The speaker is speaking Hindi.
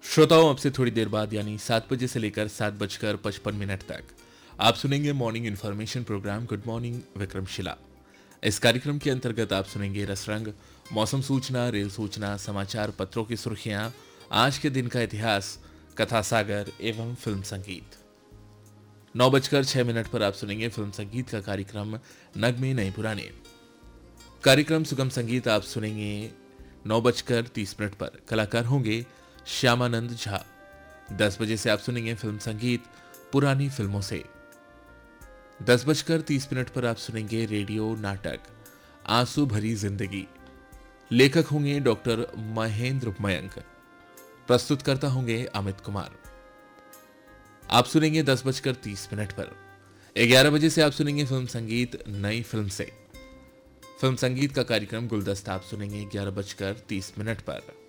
श्रोताओं, अब से थोड़ी देर बाद यानी 7 बजे से लेकर 7:55 तक आप सुनेंगे morning information programme good morning Vikramshila. इस कार्यक्रम के अंतर्गत आप सुनेंगे रसरंग, मौसम सूचना, रेल सूचना, समाचार पत्रों की सुर्खियां, आज के दिन का इतिहास, कथा सागर एवं फिल्म संगीत। 9:06 पर आप सुनेंगे फिल्म संगीत का कार्यक्रम नगमे नए पुराने। कार्यक्रम सुगम संगीत आप सुनेंगे 9:30 पर। कलाकार होंगे श्यामानंद झा। 10 बजे से आप सुनेंगे फिल्म संगीत पुरानी फिल्मों से। 10:30 पर आप सुनेंगे रेडियो नाटक आंसू भरी जिंदगी। लेखक होंगे डॉक्टर महेंद्र मयंक। प्रस्तुतकर्ता होंगे अमित कुमार। आप सुनेंगे 10:30 पर। 11 बजे से आप सुनेंगे फिल्म संगीत नई फिल्म से। फिल्म संगीत का कार्यक्रम गुलदस्ता आप सुनेंगे 11:30 पर।